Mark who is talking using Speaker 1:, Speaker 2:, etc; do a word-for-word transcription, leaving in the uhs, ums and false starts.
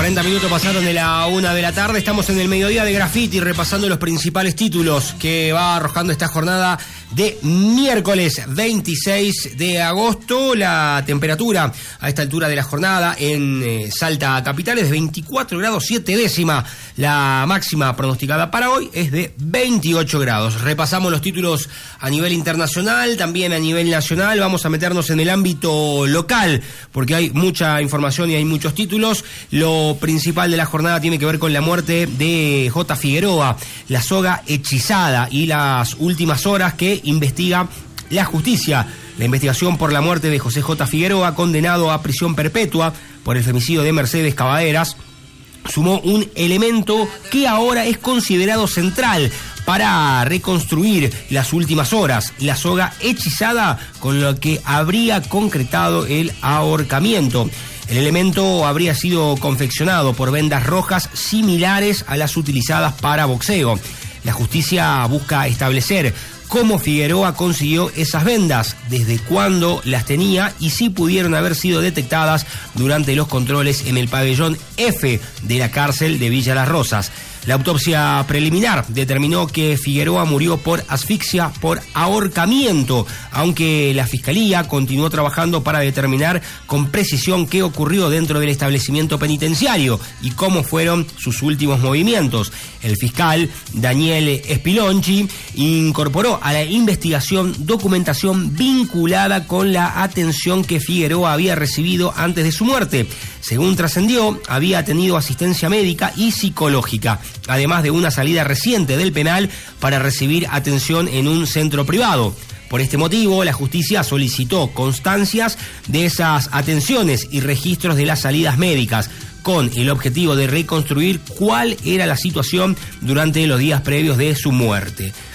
Speaker 1: cuarenta minutos pasaron de la una de la tarde. Estamos en el mediodía de Graffiti, repasando los principales títulos que va arrojando esta jornada de miércoles veintiséis de agosto. La temperatura a esta altura de la jornada en eh, Salta capital es de veinticuatro grados siete décima. La máxima pronosticada para hoy es de veintiocho grados. Repasamos los títulos a nivel internacional, también a nivel nacional. Vamos a meternos en el ámbito local, porque hay mucha información y hay muchos títulos. Lo principal de la jornada tiene que ver con la muerte de J. Figueroa, la soga hechizada, y las últimas horas que investiga la justicia. La investigación por la muerte de José J. Figueroa, condenado a prisión perpetua por el femicidio de Mercedes Cavaderas, sumó un elemento que ahora es considerado central para reconstruir las últimas horas: la soga hechizada con lo que habría concretado el ahorcamiento. El elemento habría sido confeccionado por vendas rojas similares a las utilizadas para boxeo. La justicia busca establecer cómo Figueroa consiguió esas vendas, desde cuándo las tenía y si pudieron haber sido detectadas durante los controles en el pabellón F de la cárcel de Villa Las Rosas. La autopsia preliminar determinó que Figueroa murió por asfixia por ahorcamiento, aunque la Fiscalía continuó trabajando para determinar con precisión qué ocurrió dentro del establecimiento penitenciario y cómo fueron sus últimos movimientos. El fiscal Daniel Spilonchi incorporó a la investigación documentación vinculada con la atención que Figueroa había recibido antes de su muerte. Según trascendió, había tenido asistencia médica y psicológica, además de una salida reciente del penal para recibir atención en un centro privado. Por este motivo, la justicia solicitó constancias de esas atenciones y registros de las salidas médicas, con el objetivo de reconstruir cuál era la situación durante los días previos de su muerte.